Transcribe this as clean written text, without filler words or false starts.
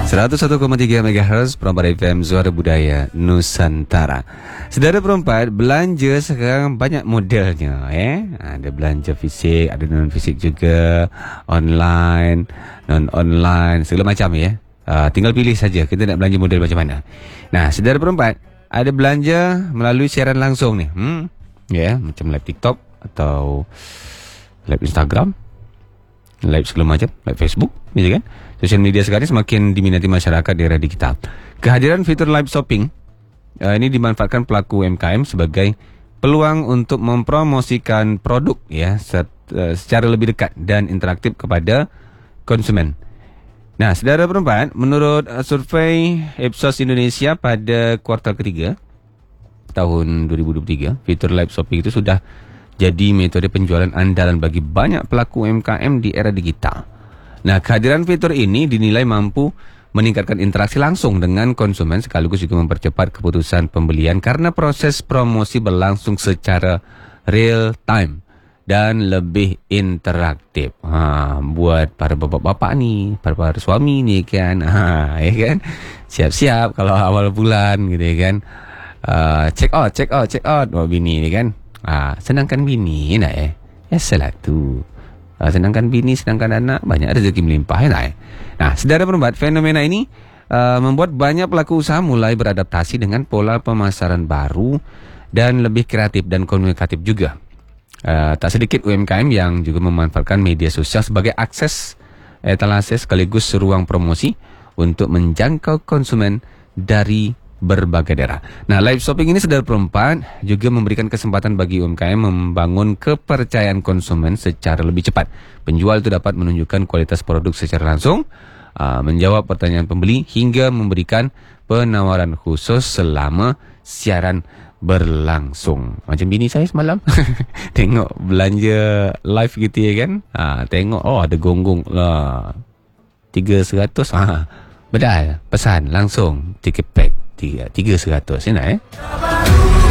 101,3 MHz Perempat FM Suara Budaya Nusantara. Saudara perempat, belanja sekarang banyak modelnya. Ada belanja fisik, ada non-fisik juga, online, non-online, segala macam ya. Tinggal pilih saja kita nak belanja model macam mana. Nah, saudara perempat, ada belanja melalui siaran langsung ni. Macam live TikTok atau live Instagram, live segala macam, live Facebook, gitu kan. Sosial media sekarang semakin diminati masyarakat di era digital. Kehadiran fitur live shopping ini dimanfaatkan pelaku UMKM sebagai peluang untuk mempromosikan produk ya secara lebih dekat dan interaktif kepada konsumen. Nah, saudara perempat, menurut survei Ipsos Indonesia pada kuartal ketiga tahun 2023, fitur live shopping itu sudah jadi metode penjualan andalan bagi banyak pelaku UMKM di era digital. Nah, kehadiran fitur ini dinilai mampu meningkatkan interaksi langsung dengan konsumen sekaligus juga mempercepat keputusan pembelian karena proses promosi berlangsung secara real time dan lebih interaktif. Buat para bapak-bapak ni, para suami ni kan, ya kan, siap-siap kalau awal bulan gitu kan. Check out buat bini ni kan. Senangkan bini nak ya salah tu. Senangkan bini, senangkan anak, banyak rezeki melimpah ya. Nah, saudara perempat, fenomena ini membuat banyak pelaku usaha mulai beradaptasi dengan pola pemasaran baru dan lebih kreatif dan komunikatif juga. Tak sedikit UMKM yang juga memanfaatkan media sosial sebagai akses etalase sekaligus ruang promosi untuk menjangkau konsumen dari berbagai daerah. Nah, live shopping ini saudara perempat juga memberikan kesempatan bagi UMKM membangun kepercayaan konsumen secara lebih cepat. Penjual itu dapat menunjukkan kualitas produk secara langsung, menjawab pertanyaan pembeli hingga memberikan penawaran khusus selama siaran berlangsung. Macam bini saya semalam tengok belanja live gitu ya kan. Tengok ada gonggong lah 300. Bedal pesan langsung tiket pack 300 nak